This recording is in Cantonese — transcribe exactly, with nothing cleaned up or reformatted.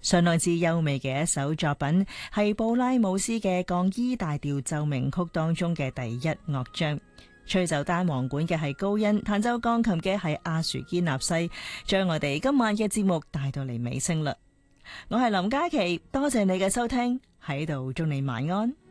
相當之優美嘅一首作品，係布拉姆斯嘅降 E 大調奏鳴曲當中嘅第一樂章。吹奏單簧管嘅係高恩，彈奏鋼琴嘅係阿殊堅納西，將我哋今晚嘅節目帶到嚟尾聲啦。我係林嘉琪，多謝你嘅收聽，喺度祝你晚安。